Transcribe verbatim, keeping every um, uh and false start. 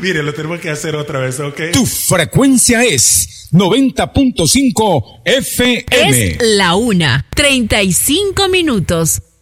Mire, lo tenemos que hacer otra vez, ¿ok? Tu frecuencia es noventa punto cinco F M. Es la una, treinta y cinco minutos.